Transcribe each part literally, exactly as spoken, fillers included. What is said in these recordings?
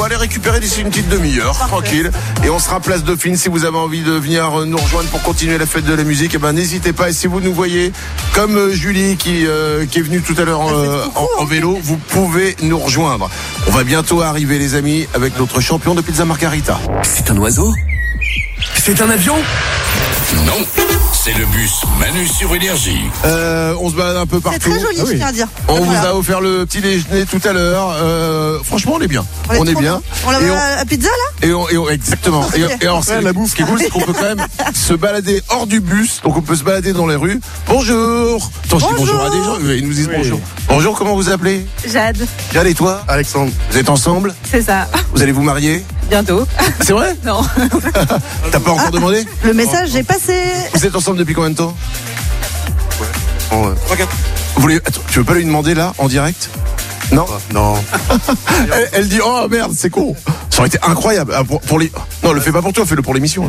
va aller récupérer d'ici une petite demi-heure, Parfait. tranquille. Et on sera place Dauphine. Si vous avez envie de venir nous rejoindre pour continuer la fête de la musique, eh ben n'hésitez pas. Et si vous nous voyez, comme euh, Julie qui, euh, qui est venue tout à l'heure euh, en, en vélo, vous pouvez nous rejoindre. On va bientôt arriver, les amis, avec notre champion de pizza margarita. C'est un oiseau? C'est un avion? Non, c'est le bus Manu sur Énergie. Euh, on se balade un peu C'est partout. très joli, Ah oui. je tiens à dire. On Voilà. vous a offert le petit déjeuner tout à l'heure. Euh, franchement, on est bien. On est, est trop bien. On l'a Et on- à la pizza là? Et on, et on- exactement. Et, et alors, c'est- la bouffe. ce qui est cool, c'est qu'on peut quand même se balader hors du bus. Donc, on peut se balader dans les rues. Bonjour. Attends, je dis bonjour Bonjour. à des gens. Ils nous disent Oui. bonjour. Bonjour, comment vous appelez? Jade, Jade et toi? Alexandre. Vous êtes ensemble? c'est ça. Vous allez vous marier? Bientôt. C'est vrai? Non. T'as pas encore demandé? Le message est passé. Vous êtes ensemble depuis combien de temps? Oh, ouais. Vous voulez... Attends, tu veux pas lui demander là, en direct? Non? Non. Elle, elle dit oh merde, c'est con. Ça aurait été incroyable. Ah, pour, pour les... Non, le fais pas pour toi, fais-le pour l'émission.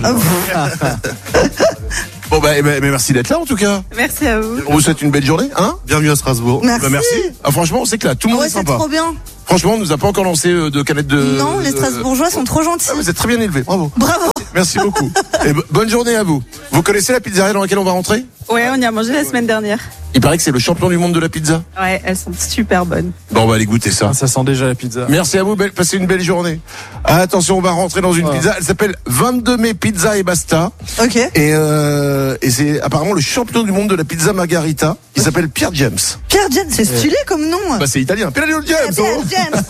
Bon bah, eh ben, mais merci d'être là en tout cas. Merci à vous. On vous souhaite une belle journée, hein? Bienvenue à Strasbourg. Merci. Bah, merci. Ah, franchement, on s'éclate. Tout le monde Ouais, est c'est sympa. trop bien. Franchement, on nous a pas encore lancé euh, de canette de. Non, les de- Strasbourgeois sont trop gentils. Ah, vous êtes très bien élevés. Bravo. Bravo. Merci beaucoup. Et bo- bonne journée à vous. Vous connaissez la pizzeria dans laquelle on va rentrer? Ouais, on y a mangé la semaine dernière. Il paraît que c'est le champion du monde de la pizza. Ouais, elles sont super bonnes. Bon, on va aller goûter ça. Ça sent déjà la pizza. Merci à vous, belle- passez une belle journée. Ah, attention, on va rentrer dans une Ah. pizza. Elle s'appelle vingt-deux mai Pizza et Basta. Ok. Et, euh, et c'est apparemment le champion du monde de la pizza margarita. Il s'appelle Pierre James. Pierre James, c'est stylé comme nom. Bah, c'est italien. Pierre James. Pierre oh. James.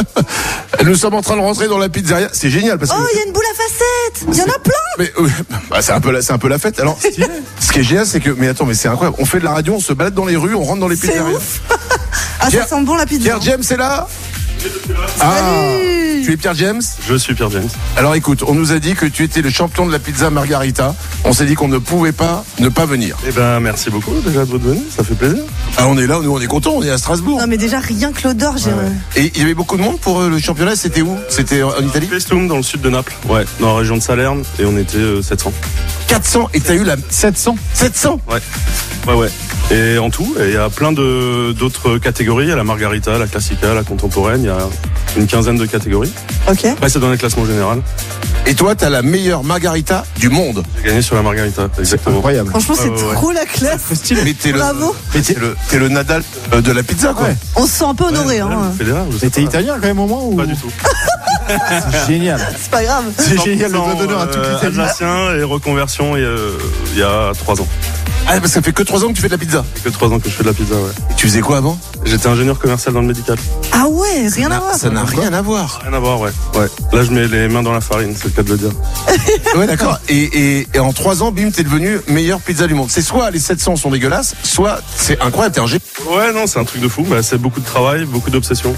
Nous sommes en train de rentrer dans la pizzeria. C'est génial parce que. Oh, il y a une boule à facettes. Il y en a plein. Mais euh, bah, c'est un peu la, c'est un peu la fête. Alors, ce qui est génial, c'est que, mais attends, mais c'est incroyable. On fait de la radio, on se balade dans les rues, on rentre dans les C'est pizzerias. ouf. Ah, ça Pierre- sent bon la pizza. Pierre James est là. Ah, Salut. tu es Pierre James. Je suis Pierre James. Alors écoute, on nous a dit que tu étais le champion de la pizza margarita. On s'est dit qu'on ne pouvait pas ne pas venir. Eh ben, merci beaucoup déjà de votre venue, ça fait plaisir. Ah, on est là, nous on est contents, on est à Strasbourg. Non mais déjà rien que l'odeur, j'ai. Et il y avait beaucoup de monde pour euh, le championnat. C'était où? C'était en Italie. Pestum dans le sud de Naples. Ouais, dans la région de Salerne et on était euh, sept cents. quatre cents et t'as eu la sept cents. sept cents. Ouais. Ouais, ouais. Et en tout, il y a plein de d'autres catégories. Il y a la margarita, la classica, la contemporaine. Il y a une quinzaine de catégories. Ok. Après, c'est dans le classement général. Et toi, t'as la meilleure margarita du monde. J'ai gagné sur la margarita. Exactement. Incroyable. Franchement, c'est Ouais, ouais, trop la classe. Mais t'es le, Bravo. mais t'es le, t'es le Nadal euh, de la pizza, quoi. Ouais. On se sent un peu honoré, Ouais, hein. le fédéral, je sais Mais t'es pas. italien quand même au moins ou... Pas du tout. C'est génial. C'est pas grave. C'est génial, le cent pour cent, doigt d'honneur à toute euh, l'Italie. Alsacien et reconversion il y a, il y a trois ans. Ah, parce que ça fait que trois ans que tu fais de la pizza. Ça fait que trois ans que je fais de la pizza, ouais. Et tu faisais quoi avant? J'étais ingénieur commercial dans le médical. Ah ouais, rien à voir. Ça n'a rien à voir. Rien à voir, ouais. Ouais. Là, je mets les mains dans la farine, c'est le cas de le dire. Ouais, d'accord. Et, et, et en trois ans, bim, t'es devenu meilleure pizza du monde. C'est soit les sept cents sont dégueulasses, soit c'est incroyable, t'es un G. Ouais, non, c'est un truc de fou. Bah, c'est beaucoup de travail, beaucoup d'obsession.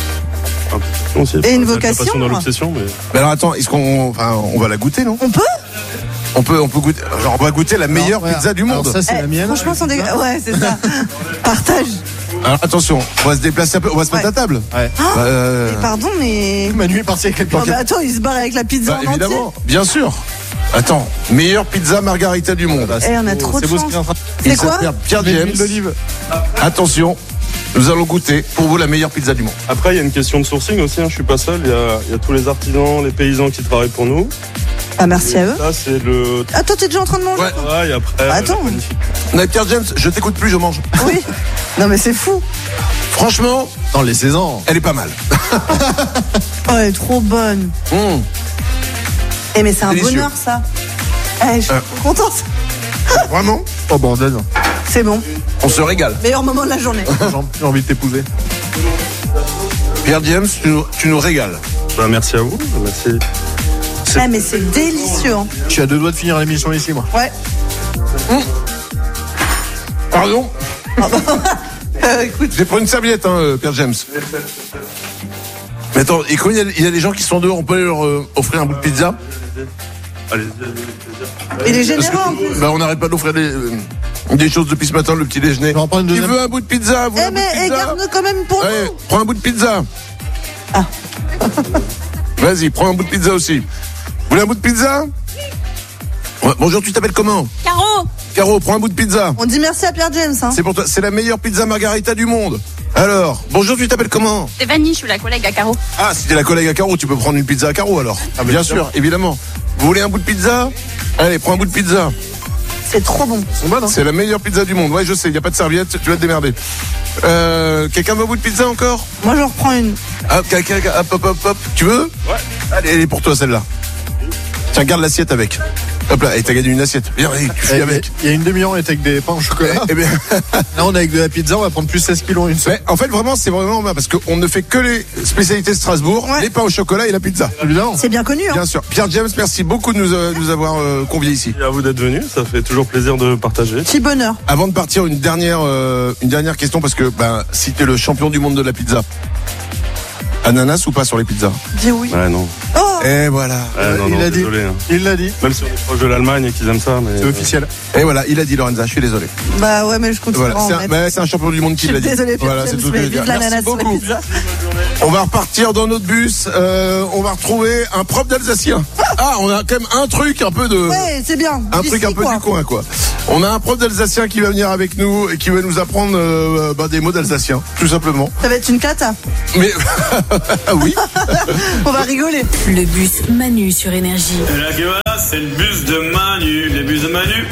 Un peu aussi. Et une Pas de la vocation, passion dans moi. l'obsession, mais. Mais alors attends, est-ce qu'on, enfin, on va la goûter, non? On peut? On peut, on peut goûter. Genre, on va goûter la meilleure Alors, pizza du alors monde. ça, c'est Eh, la mienne. Franchement, sans dégueu. Ouais, c'est ça. Partage. Alors attention, on va se déplacer un peu, on va se mettre Ouais. à table. Ouais. Ah, Euh, mais pardon, mais. Manu est parti avec les Oh, paquets. bah attends, il se barre avec la pizza bah, en évidemment, bien sûr. Attends, meilleure pizza margarita du monde. entier. Eh, on a trop de C'est beau ce chance. qu'il est en train de C'est Il quoi? s'appelle Pierre mettre. James. L'huile d'olive. Attention, nous allons goûter pour vous la meilleure pizza du monde. Après, il y a une question de sourcing aussi, hein. Je suis pas seul. Il y a, il y a tous les artisans, les paysans qui travaillent pour nous. Ah, merci à eux. Ça, c'est le Ah, toi, t'es déjà en train de manger? Ouais. travail. Après, Attends. la magnifique. Mais Pierre James, je t'écoute plus, je mange. Oui. Non, mais c'est fou. Franchement, Dans les saisons. elle est pas mal. Oh, elle est trop bonne. Mmh. Eh, mais c'est un Délicieux. bonheur, ça. Eh, je suis Euh. trop contente. Vraiment, Oh, bordel. C'est bon. on se régale. Meilleur moment de la journée. J'ai j'ai envie de t'épouser. Pierre James, tu nous, tu nous régales. Bah, merci à vous. Merci. C'est- Eh, mais c'est délicieux. hein. Je suis à deux doigts de finir l'émission ici, moi. Ouais. Pardon, Euh, écoute. j'ai pris une serviette, hein, euh, Pierre James. Mais attends, et quand il y, a, il y a des gens qui sont dehors, on peut leur euh, offrir un bout de pizza? Allez, Il est Parce généreux en que, plus. bah, on n'arrête pas d'offrir des, euh, des choses depuis ce matin, le petit déjeuner. Je vais en prendre une Qui deuxième. veut un bout de pizza? Vous voulez Eh, un bout de mais eh, pizza? garde-le quand même pour Allez, nous. prends un bout de pizza. Ah. Vas-y, prends un bout de pizza aussi. Vous voulez un bout de pizza? Ouais, bonjour, tu t'appelles comment? Caro, Caro, prends un bout de pizza. On dit merci à Pierre James. Hein. C'est pour toi, c'est la meilleure pizza margarita du monde. Alors, bonjour, tu t'appelles comment? Stéphanie, je suis la collègue à Caro. Ah, si t'es la collègue à Caro, tu peux prendre une pizza à Caro alors. Ah, bien sûr, évidemment. Vous voulez un bout de pizza? Allez, prends un bout de pizza. C'est trop bon. C'est la meilleure pizza du monde. Ouais, je sais, il n'y a pas de serviette, tu vas te démerder. Euh, quelqu'un veut un bout de pizza encore? Moi, je reprends une. Hop, quelqu'un, hop, hop, hop, hop. Tu veux? Ouais. Allez, elle est pour toi celle-là. Tiens, garde l'assiette avec. Hop là, et t'as gagné une assiette. Viens, allez, tu fais avec. Il y a une demi-heure, on était avec des pains au chocolat. Eh bien, Là, on est avec de la pizza, on va prendre plus seize kilos une seule. mais en fait, vraiment, c'est vraiment bien parce qu'on ne fait que les spécialités de Strasbourg, Ouais. les pains au chocolat et la pizza. Évidemment. C'est bien connu, hein. Bien sûr. Pierre James, merci beaucoup de nous, euh, nous avoir euh, conviés ici. Et à vous d'être venus, ça fait toujours plaisir de partager. Petit bonheur. Avant de partir, une dernière, euh, une dernière question parce que ben, si t'es le champion du monde de la pizza, ananas ou pas sur les pizzas? Dis oui. Ouais, non. Oh, Et voilà. Ouais, non, il non, l'a dit. désolé. hein. Il l'a dit. Même si on est proche de l'Allemagne et qu'ils aiment ça, mais. C'est officiel. Et voilà, il a dit Lorenza, je suis désolé. bah ouais, mais je continue Voilà, à en c'est un, mettre. bah, c'est un champion du monde qui Je l'a suis dit. désolée, Pierre Voilà, c'est James, tout ce que je mais veux dire. vive l'ananas Merci sur les beaucoup. pizzas. On va repartir dans notre bus. Euh, on va retrouver un prof d'Alsacien. Ah, on a quand même un truc un peu de. Ouais, c'est bien. Un D'ici, truc un peu quoi. du coin, quoi. On a un prof d'Alsacien qui va venir avec nous et qui va nous apprendre euh, bah, des mots d'Alsacien, tout simplement. Ça va être une cata. Mais oui. On va rigoler. Le bus Manu sur Énergie. Et là, que voilà, c'est le bus de Manu, les bus de Manu.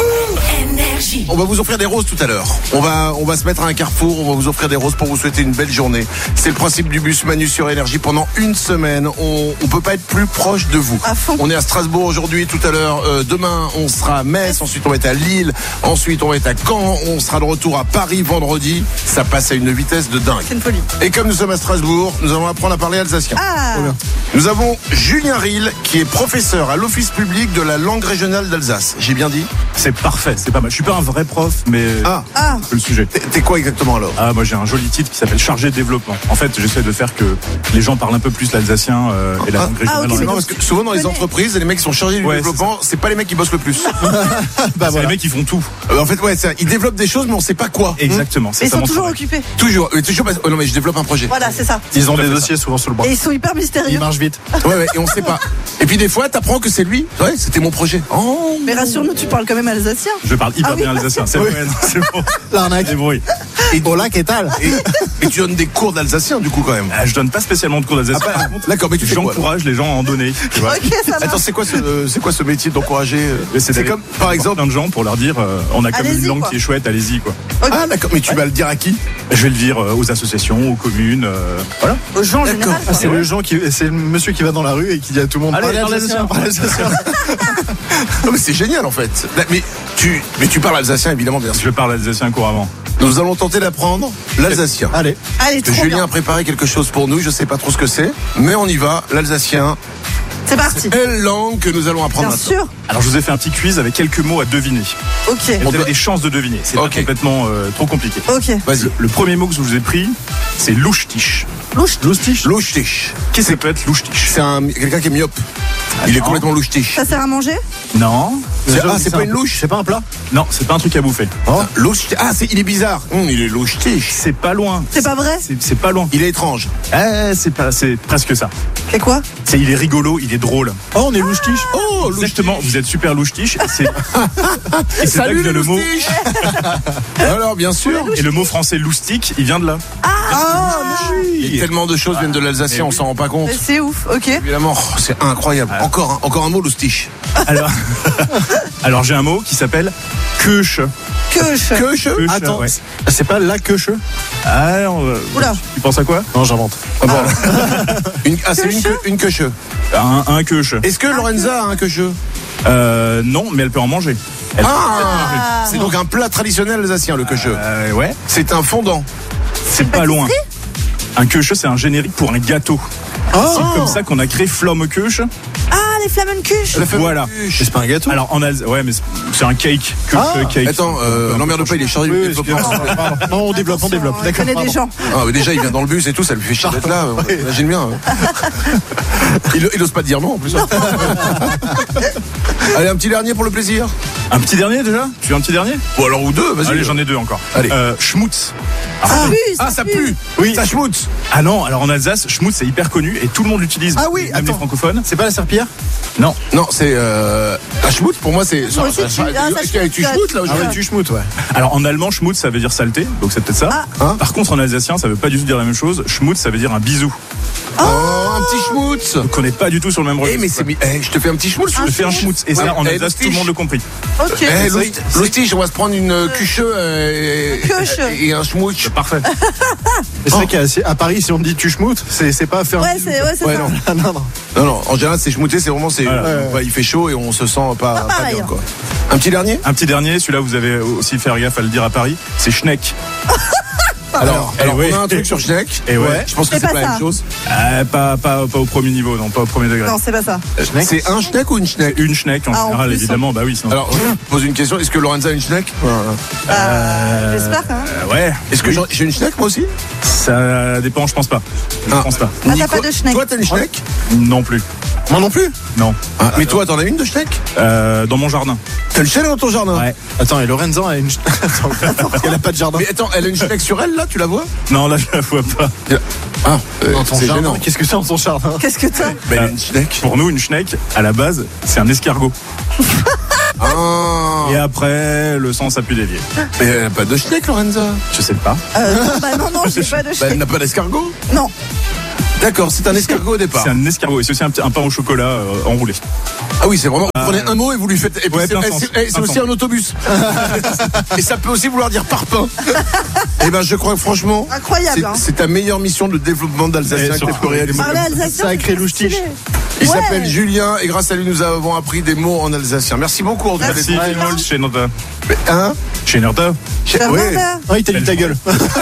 Énergie. On va vous offrir des roses tout à l'heure. On va, on va se mettre à un carrefour. On va vous offrir des roses pour vous souhaiter une belle journée. C'est le principe du bus Manu sur Énergie pendant une semaine. On, on peut pas être plus proche de vous. À fond. On est à Strasbourg aujourd'hui, tout à l'heure. Euh, demain, on sera à Metz. Ensuite, on va être à Lille. Ensuite, on va être à Caen. On sera de retour à Paris vendredi. Ça passe à une vitesse de dingue. C'est une folie. Et comme nous sommes à Strasbourg, nous allons apprendre à parler alsacien. Ah. Voilà. Nous avons Julien Ril, qui est professeur à l'Office public de la langue régionale d'Alsace. J'ai bien dit? C'est parfait, c'est pas mal. Je suis pas un vrai prof, mais Ah, Ah. c'est le sujet. t'es t'es quoi exactement alors? Ah, moi j'ai un joli titre qui s'appelle chargé de développement. En fait, j'essaie de faire que les gens parlent un peu plus l'alsacien euh, et la Ah. langue régionale. Ah, ok, en mais Non, Alsace. parce que souvent dans les connais. entreprises, les mecs qui sont chargés du Ouais, développement, c'est pas les mecs qui bossent le plus. Bah, c'est les mecs qui font tout. Euh, en fait, ouais, c'est- ils développent des choses, mais on sait pas quoi. Exactement. c'est Et ils ça sont mon toujours travail. occupés. Toujours, mais toujours. pas- oh non, mais je développe un projet. Voilà, c'est ça. Ils ont Tout à des fait dossiers souvent sur le bras. Et ils sont hyper Ils mystérieux. marchent vite. Ouais, ouais, et on sait pas. Et puis des fois, t'apprends que c'est lui. Ouais, c'était mon projet. Oh. Mais rassure-nous, tu parles quand même alsacien. Je parle hyper Ah oui. bien alsacien. C'est vrai, non, c'est bon. L'arnaque. C'est bon, oui. Et Hola, qu'est-ce et, et tu donnes des cours d'alsacien du coup quand même. Ah, je donne pas spécialement de cours d'alsacien. Ah bah, Par contre, d'accord, mais tu fais quoi, alors j'encourage les gens à en donner. Tu vois. Ok, ça Attends, marche. c'est quoi ce, c'est quoi ce métier d'encourager euh, Mais C'est d'aller comme, par voir exemple. plein de gens pour leur dire euh, on a comme Allez-y, une langue quoi. qui est chouette, allez-y quoi. Ok. Ah d'accord, mais tu vas le dire à qui? Je vais le dire euh, aux associations, aux communes, euh, voilà. Aux gens en D'accord. général. Ah, c'est le gens qui, c'est le monsieur qui va dans la rue et qui dit à tout le monde. Allez, parlez parlez alsacien, parlez alsacien. Non mais c'est génial en fait. Mais tu, mais tu parles alsacien évidemment bien sûr. Je parle alsacien couramment. Nous allons tenter d'apprendre l'alsacien. Allez. Allez, trop Julien bien. a préparé quelque chose pour nous, je sais pas trop ce que c'est, mais on y va. L'alsacien, C'est parti. quelle langue que nous allons apprendre Bien maintenant? sûr. Alors je vous ai fait un petit quiz avec quelques mots à deviner. Ok. Et vous doit- avez des chances de deviner. C'est Ok. pas complètement euh, trop compliqué. Ok. Vas-y. Le premier mot que je vous ai pris, c'est louche-tiche. Louche. Louche-tiche. Louche-tiche. Qu'est-ce que ça peut être louche-tiche? C'est un, quelqu'un qui est myope. Il est non. complètement louche-tiche. Ça sert à manger? Non. C'est- Déjà, ah, c'est un- pas une louche? C'est pas un plat. Non, c'est pas un truc à bouffer. Louche. Ah, c'est, il est bizarre. Hum, il est louche-tiche. C'est pas loin. C'est pas vrai? C'est c'est pas loin. Il est étrange. Eh, c'est pas, c'est presque ça. C'est quoi? C'est, il est rigolo, il est drôle. Oh, on est louche-tiche. Oh, Exactement. Vous êtes super louche-tiche. Et c'est, et c'est là que Salut vient les le mot. louche-tiches. Alors, bien sûr. Et le mot français loustique, il vient de là. Ah, Et tellement de choses viennent de l'alsacien, on s'en rend pas compte. c'est ouf. Ok. Évidemment, oh, c'est incroyable. Encore, un, encore un mot, loustiche. Alors, alors j'ai un mot qui s'appelle queuche. Queuche. Que Queuche, Attends, ouais. c'est pas la queuche. Ah, euh, Oula. tu penses à quoi? Non, j'invente. Ah bon. Une, ah, c'est une, queue- une queuche. Un, un queuche. Est-ce que Lorenza a un queuche? Euh, non, mais elle peut en manger. Elle- Ah, c'est donc un plat traditionnel alsacien, le queuche. Euh, ouais. C'est un fondant. C'est pas loin. Un queuche, c'est un générique pour un gâteau. Oh. C'est comme ça qu'on a créé Flamme queuche. Ah, les flammenkuche. La fameuse Voilà. queuche. C'est pas un gâteau. Alors en Alsace, ouais, mais c'est- c'est un cake. Queuche, Ah, cake. Attends, euh, l'emmerde pas, il est chargé Oui, du oui, développement. excuse-moi, pardon. Non, on développe, on développe. On D'accord. connaît des pardon. gens. Ah, mais déjà, il vient dans le bus et tout, ça lui fait chier d'être là. Oui. Imagine bien. Il, il ose pas dire non en plus. Allez, un petit dernier pour le plaisir. Un petit dernier déjà? Tu veux un petit dernier? Ou alors ou deux, vas-y. Allez, j'en ai deux encore. Allez. Euh, schmutz. Ah, oui, Ah, ça pue. pue. Oui. Ça schmutz. Ah non, alors en Alsace, schmutz c'est hyper connu et tout le monde l'utilise. Ah oui, même attends. les francophones. C'est pas la serpillière? Non. Non, c'est euh, la schmutz pour moi c'est. Moi aussi, tu- ah, ça, Est-ce qu'il y a tu schmutz là Ah aujourd'hui? ouais, tu schmoutes, ouais. Alors en allemand, schmutz ça veut dire saleté, donc c'est peut-être ça. Ah. Hein Par contre en alsacien, ça veut pas du tout dire la même chose. Schmutz ça veut dire un bisou. Oh, un petit schmutz. Donc on n'est pas du tout sur le même Eh registre. mais c'est mi- eh, je te fais un petit schmutz. Je fais un schmutz et ça Ouais. en Eh, Alsace l'ostiche. tout le monde le compris. Ok. Eh, C'est- l'ost- l'ostiche, on va se prendre une euh, cuche euh, et, Cuche. et un schmutz. Parfait. Et c'est vrai qu'à à Paris, si on te dit tu schmoutes, c'est c'est pas faire. Ouais, c'est ouais, c'est Ouais, ça. non. Ah, non, non. Non, non, en général, c'est schmouté, c'est vraiment, c'est, Voilà. euh, bah, il fait chaud et on se sent pas, Pas pas pareil, bien, hein. quoi. Un petit dernier? Un petit dernier, celui-là vous avez aussi faire gaffe à le dire à Paris, c'est schneck. Alors, eh alors oui. on a un truc sur Schneck. Et ouais. Je pense que C'est c'est pas pas la ça. même chose. Euh, pas, pas, pas au premier niveau, non, pas au premier degré. Non, c'est pas ça. C'est un Schneck ou une Schneck? Une schneck en Ah, en général, plus, évidemment, bah oui. sinon- Alors, je vous pose une question. Est-ce que Lorenza a une Schneck? Euh, J'espère. Hein. Euh, ouais. Est-ce que Oui. j'en- j'ai une Schneck, moi aussi? Ça dépend, je pense pas. Je Ah. pense pas. Ah, t'as pas de Schneck. Toi, t'as une Schneck? Non plus. Moi non plus. Non. Ah, mais toi, t'en as une de Schneck? Euh, dans mon jardin. T'as une Schneck dans ton jardin? Ouais. Attends, et Lorenza a une. Attends, elle a pas de jardin. Mais attends, elle a une Schneck sur elle, là, tu la vois? Non, là, je la vois pas. Ah, euh, Dans ton c'est jardin. gênant. Qu'est-ce que c'est dans ton jardin? Qu'est-ce que t'as? Mais elle a une Schneck. Pour nous, une schneck, à la base, c'est un escargot. Ah. Et après, le sens a pu dévier. Mais elle a pas de Schneck, Lorenza. Je sais pas. Euh, non, bah non, non, j'ai pas de Bah, elle Schneck. n'a pas d'escargot. Non. D'accord, c'est un escargot au départ. C'est un escargot. Et c'est aussi un, petit- un pain au chocolat euh, enroulé. Ah oui, c'est vraiment. Vous Euh, prenez un mot et vous lui faites. Et puis ouais, c'est plein eh, sens. c'est- eh, c'est Plein aussi sens. un autobus. Et ça peut aussi vouloir dire parpaing. Et ben, je crois que franchement, Incroyable, c'est- hein. c'est ta meilleure mission de développement d'Alsacien Et que tu surtout, peux réaliser. Parler alsacien. Sacré c'est louche-tiche. stylé. Il Ouais. s'appelle Julien et grâce à lui, nous avons appris des mots en alsacien. Merci beaucoup. En tout cas, Merci, d'être- Timol, chez Nota. Mais, Hein Chez Nota. Chez- Fernanda. ouais. Ah, il t'a dit ta gueule.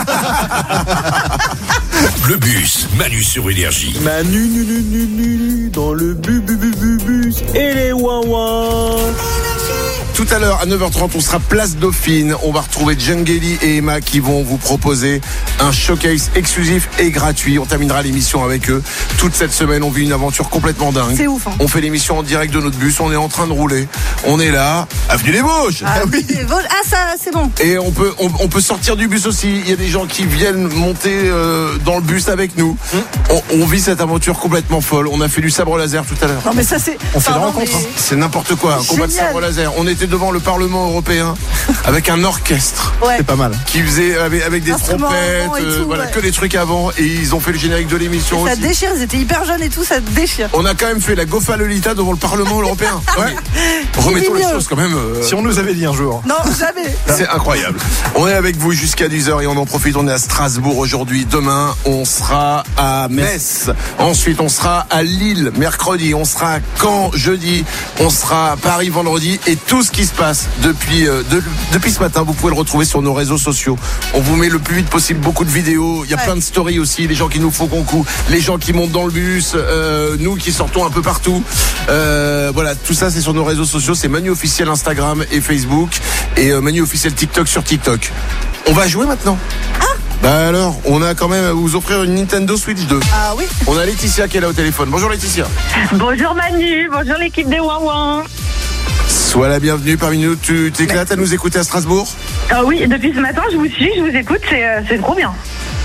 Le bus, Manu sur Énergie. Manu, nu, nu, nu, nu, nu, dans le bu, bu, bu, bu, bus et les ouin Tout à l'heure, à neuf heures trente, on sera place Dauphine. On va retrouver Djengeli et Emma qui vont vous proposer un showcase exclusif et gratuit. On terminera l'émission avec eux. Toute cette semaine, on vit une aventure complètement dingue. C'est ouf, hein. On fait l'émission en direct de notre bus. On est en train de rouler. On est là. Avenue des Vosges. Ah, des vols- ah, ça, c'est bon. Et on peut, on, on peut sortir du bus aussi. Il y a des gens qui viennent monter euh, dans le bus avec nous. On, on vit cette aventure complètement folle. On a fait du sabre laser tout à l'heure. Non, mais ça, c'est. On fait la Pardon, rencontre, mais- hein. C'est n'importe quoi. Un combat de Génial. sabre laser. On était devant le Parlement européen avec un orchestre Ouais. C'est pas mal. qui faisait avec, avec des Instruments trompettes, avant et euh, tout, voilà, ouais. que des trucs avant. Et ils ont fait le générique de l'émission Ça aussi. déchire, ils étaient hyper jeunes et tout, ça déchire. On a quand même fait la Gofa Lolita devant le Parlement européen. Ouais. Remettons les mieux. choses quand même. euh, Si on nous avait dit un jour. Non, jamais. C'est incroyable. On est avec vous jusqu'à dix heures et on en profite. On est à Strasbourg aujourd'hui. Demain, on sera à Metz. Ensuite, on sera à Lille mercredi. On sera à Caen jeudi. On sera à Paris vendredi. Et tout ce qui se passe depuis, euh, de- depuis ce matin, vous pouvez le retrouver sur nos réseaux sociaux. On vous met le plus vite possible beaucoup de vidéos. Il y a Ouais. plein de stories aussi. Les gens qui nous font concours, les gens qui montent dans le bus, euh, nous qui sortons un peu partout. Euh, voilà, tout ça, c'est sur nos réseaux sociaux. C'est Manu officiel Instagram et Facebook. Et euh, Manu officiel TikTok sur TikTok. On va jouer maintenant. Bah alors, on a quand même à vous offrir une Nintendo Switch deux. Ah oui. On a Laetitia qui est là au téléphone. Bonjour Laetitia. Bonjour Manu, bonjour l'équipe des Ouin Sois la bienvenue parmi nous. Tu t'éclates à nous écouter à Strasbourg? Ah oui, depuis ce matin, je vous suis, je vous écoute, c'est euh, c'est trop bien.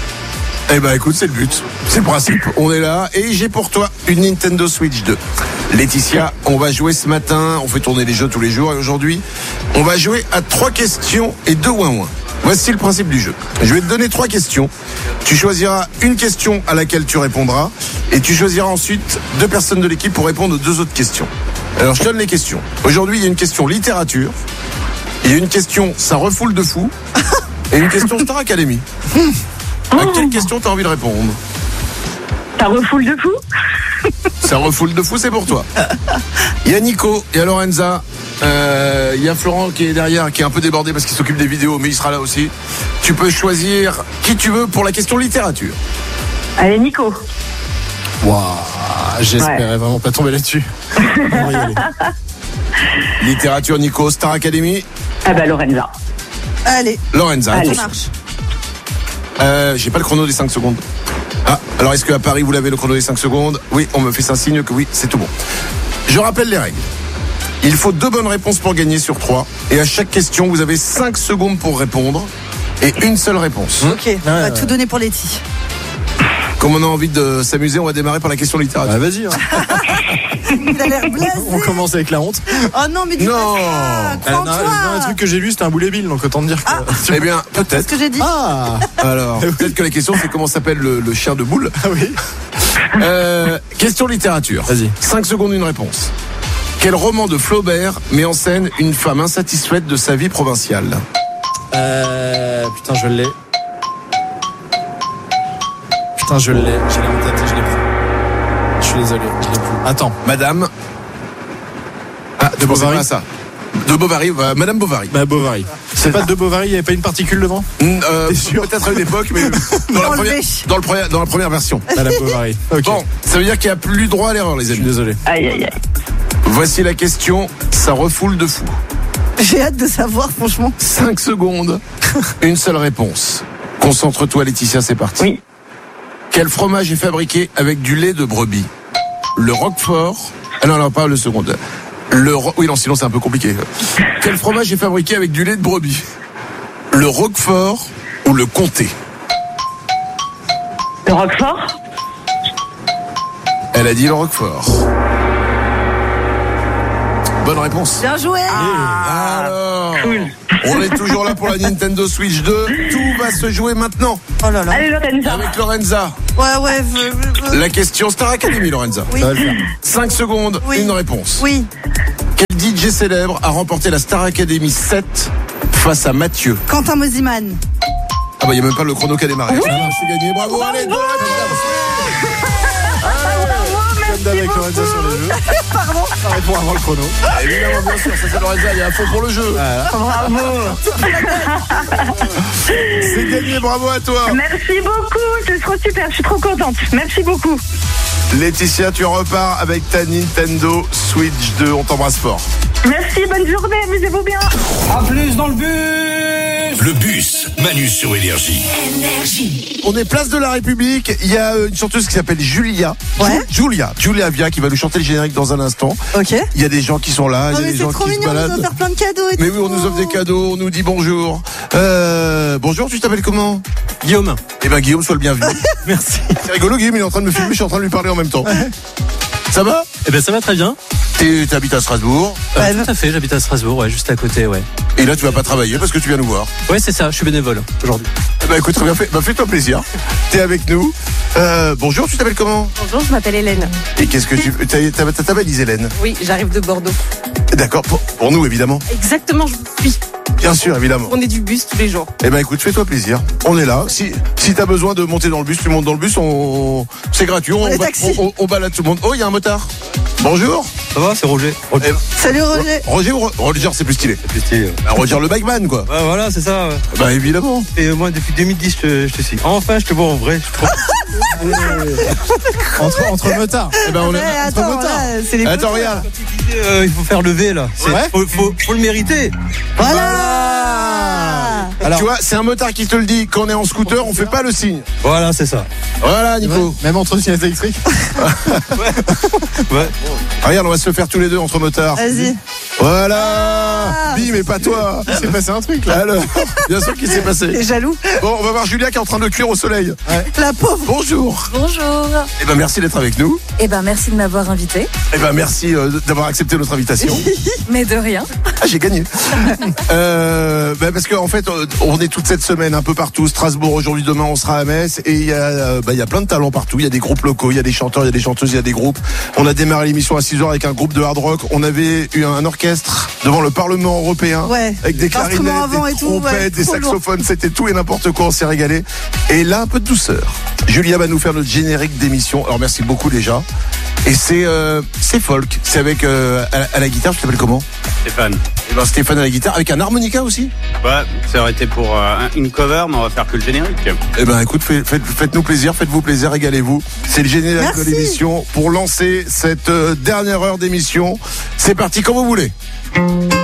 Eh ben écoute, c'est le but. C'est le principe. On est là et j'ai pour toi une Nintendo Switch deux. Laetitia, on va jouer ce matin. On fait tourner les jeux tous les jours et aujourd'hui, on va jouer à trois questions et deux ouin-ouin. Voici le principe du jeu. Je vais te donner trois questions. Tu choisiras une question à laquelle tu répondras et tu choisiras ensuite deux personnes de l'équipe pour répondre aux deux autres questions. Alors je te donne les questions. Aujourd'hui, il y a une question littérature. Il y a une question ça refoule de fou et une question Star Academy. À quelle question t'as envie de répondre? Ça refoule de fou. Ça refoule de fou, c'est pour toi. Il y a Nico, il y a Lorenza, euh, il y a Florent qui est derrière, qui est un peu débordé parce qu'il s'occupe des vidéos, mais il sera là aussi. Tu peux choisir qui tu veux pour la question littérature. Allez Nico. Waouh, j'espérais vraiment pas tomber là-dessus. On va y aller. Littérature, Nico, Star Academy, Ah bah Lorenza. Allez, Lorenza. Allez. ça attention. marche. Euh, j'ai pas le chrono des cinq secondes. Ah, alors est-ce qu'à Paris vous l'avez le chrono des cinq secondes? Oui, on me fait un signe que oui, c'est tout bon. Je rappelle les règles. Il faut deux bonnes réponses pour gagner sur trois. Et à chaque question, vous avez cinq secondes pour répondre. Et une seule réponse. Ok, on va tout donner pour Letty. Comme on a envie de s'amuser, on va démarrer par la question littérature. Ah, vas-y. Hein. Il a l'air blasé. On commence avec la honte. Oh non, mais dis Non. pas ça. Ah, Crois-en non, toi. non, un truc que j'ai lu, c'était un boulet bill, donc autant te dire que. Ah. Eh bien, C'est ce peut-être. que j'ai dit. Ah, Alors, peut-être que la question, c'est comment s'appelle le, le chien de boule. ah oui. Euh, question littérature. Vas-y. cinq secondes, une réponse. Quel roman de Flaubert met en scène une femme insatisfaite de sa vie provinciale? Euh, putain, je l'ai. Putain, je l'ai. Je l'ai en tête et je l'ai plus. Je suis désolé, je l'ai plus. Attends. Madame. Ah, de Bovary. Bovary. Ça. De Bovary, euh, Madame Bovary. Bah, Bovary. C'est pas de Bovary, il n'y avait pas une particule devant? Euh, Peut-être à une époque, mais dans la, première, dans, le premier, dans la première version. Madame Bovary. Ok. Bon, ça veut dire qu'il n'y a plus droit à l'erreur, les Je suis amis. désolé. Aïe, aïe, aïe. Voici la question, ça refoule de fou. J'ai hâte de savoir, franchement. cinq secondes, une seule réponse. Concentre-toi, Laetitia, c'est parti. Oui. Quel fromage est fabriqué avec du lait de brebis? Le Roquefort. Ah non, non, pas le second. Le Ro... Oui, non, sinon c'est un peu compliqué. Quel fromage est fabriqué avec du lait de brebis? Le Roquefort ou le Comté? Le Roquefort? Elle a dit le Roquefort. Bonne réponse. Bien joué. Alors, Cool. on est toujours là pour la Nintendo Switch deux. Tout va se jouer maintenant Oh là là. Allez, Lorenza. avec Lorenza. Ouais, ouais. je- je- La question Star Academy, Lorenza. Oui. Ça va le faire. cinq secondes, Oui. une réponse. Oui. Quel D J célèbre a remporté la Star Academy sept face à Mathieu? Quentin Mosiman. Ah bah il n'y a même pas le chrono qui a démarré. Ah, c'est gagné, bravo, allez, go, Comme d'hab avec Lorenza sur les jeux. Pardon. Ça répond avant le chrono. Ah, évidemment, bien sûr, ça c'est Lorenza, il est à fond pour le jeu. Bravo. C'est gagné, bravo à toi. Merci beaucoup. C'est trop super. Je suis trop contente. Merci beaucoup. Laetitia, tu repars avec ta Nintendo Switch deux, on t'embrasse fort. Merci. Bonne journée. Amusez-vous bien. A plus dans le bus. Le bus, Manu sur Énergie. Énergie. On est place de la République, il y a euh, une chanteuse qui s'appelle Julia. Ouais. Ju- Julia, Julia Via qui va nous chanter le générique dans un instant. Ok. Il y a des gens qui sont là, Oh, il y a mais des c'est gens trop qui se mignon, on nous baladent. offre plein de cadeaux et Mais tout. oui, on nous offre des cadeaux, on nous dit bonjour. Euh, bonjour, tu t'appelles comment? Guillaume. Eh ben Guillaume, sois le bienvenu. Merci. C'est rigolo, Guillaume, il est en train de me filmer, je suis en train de lui parler en même temps. Ça va? Eh ben ça va très bien. T'es- T'habites à Strasbourg. Euh, Ouais, tout à fait, j'habite à Strasbourg, ouais, juste à côté, ouais. Et là, tu vas pas travailler parce que tu viens nous voir. Ouais, c'est ça, je suis bénévole aujourd'hui. Eh ben écoute, très bien fait. Bah, fais-toi plaisir. T'es avec nous. Euh, bonjour, tu t'appelles comment? Bonjour, je m'appelle Hélène. Et qu'est-ce que tu... T'as t'as- t'as ta valise, Hélène? Oui, j'arrive de Bordeaux. D'accord, pour, pour nous, évidemment. Exactement, je vous suis. Bien sûr, évidemment. On est du bus tous les jours. Eh ben écoute, fais-toi plaisir. On est là. Si, si t'as besoin de monter dans le bus, tu montes dans le bus, on... c'est gratuit. On, On est ba- taxi. on, on balade tout le monde. Oh, il y a un motard. Bonjour. Ça va, c'est Roger. Eh, Salut Roger. Roger ou Ro- Roger, c'est plus stylé. C'est stylé, ouais. Bah, Roger le bikeman, quoi. Ouais, voilà, c'est ça. Ouais. Bah évidemment. Et moi, depuis deux mille dix, je te, je te suis. Enfin, je te vois en vrai. Je crois. Entre, entre motards. Eh ben on est Ouais, entre attends, motards. là, c'est les Attends, regarde. Euh, il faut faire lever là. C'est- Ouais. faut, faut, faut le mériter. Voilà. Alors, Tu vois, c'est un motard qui te le dit. Quand on est en scooter, on fait pas le signe. Voilà, c'est ça. Voilà, Nico. ouais, même entre trottinette électrique. Ouais. Regarde, on va se le faire tous les deux entre motards. Vas-y. Voilà. Ah. Bim, mais pas toi. Il s'est passé un truc là. Alors, bien sûr qu'il s'est passé. T'es jaloux. Bon, on va voir Julia qui est en train de cuire au soleil. La pauvre. Bonjour. Bonjour. Eh ben merci d'être avec nous. Eh ben, merci de m'avoir invité. Eh ben merci euh, d'avoir accepté notre invitation. Mais de rien. Ah, j'ai gagné. euh, ben, parce qu'en en fait, euh, on est toute cette semaine un peu partout. Strasbourg aujourd'hui, demain, on sera à Metz et il y a, euh, ben, il y a plein de talents partout. Il y a des groupes locaux, il y a des chanteurs, il y a des chanteuses, il y a des groupes. On a démarré l'émission à six heures avec un groupe de hard rock. On avait eu un orchestre devant le Parlement européen. Ouais. Avec des Instruments clarinettes, avant des et tout, trompettes, ouais, des trop lourd. saxophones. C'était tout et n'importe quoi. On s'est régalé. Et là, un peu de douceur. Julia va nous faire notre générique d'émission. Alors merci beaucoup déjà. Et c'est euh, c'est folk. C'est avec euh, à, la, à la guitare. Je t'appelle comment? Stéphane. Eh ben, Stéphane à la guitare avec un harmonica aussi. Ouais, ça aurait été pour euh, une cover, mais on va faire que le générique. Eh ben écoute, faites, faites, faites-nous plaisir, faites-vous plaisir, régalez-vous. C'est le générique Merci. de l'émission pour lancer cette euh, dernière heure d'émission. C'est parti quand vous voulez.